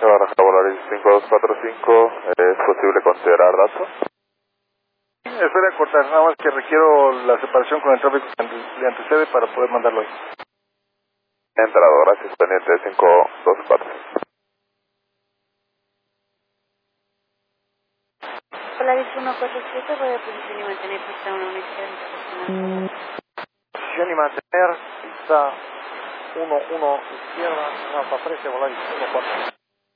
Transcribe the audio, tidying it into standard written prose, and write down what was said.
Baraja Volaris 5245, ¿es posible considerar datos? Espera cortar, nada más que requiero la separación con el tráfico que le antecede para poder mandarlo ahí. Entrado, gracias, pendiente 524. Polaris 147, voy a posición y mantener pista 1 izquierda. Posición y mantener pista 1 izquierda, Alfa 13, Volaris 14.